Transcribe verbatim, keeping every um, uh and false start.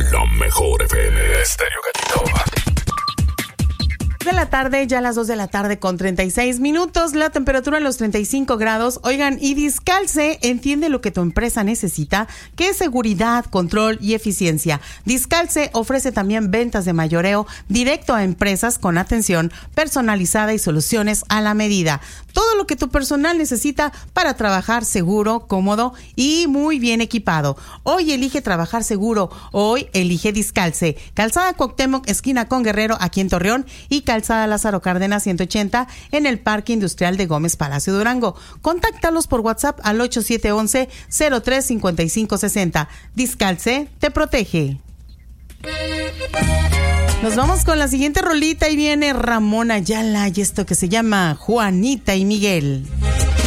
La mejor F M Estéreo Gatito. De la tarde, ya a las dos de la tarde con treinta y seis minutos, la temperatura en los treinta y cinco grados. Oigan, y Discalce entiende lo que tu empresa necesita, que es seguridad, control y eficiencia. Discalce ofrece también ventas de mayoreo directo a empresas con atención personalizada y soluciones a la medida. Todo lo que tu personal necesita para trabajar seguro, cómodo y muy bien equipado. Hoy elige trabajar seguro, hoy elige Discalce. Calzada Cuauhtémoc, esquina con Guerrero, aquí en Torreón, y Calzada Lázaro Cárdenas ciento ochenta en el Parque Industrial de Gómez Palacio Durango. Contáctalos por WhatsApp al ocho siete uno uno, cero tres cinco cinco seis cero. Discalce te protege. Nos vamos con la siguiente rolita y viene Ramón Ayala y esto que se llama Juanita y Miguel.